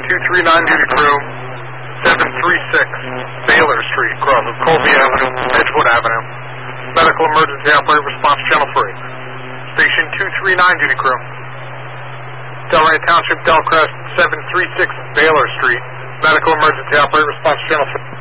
239 duty crew, 736 Baylor Street, cross of Colby Avenue, Edgewood Avenue. Medical emergency operator response channel 3. Station 239 duty crew. Delray Township, Delcrest, 736 Baylor Street. Medical emergency operator response channel 3.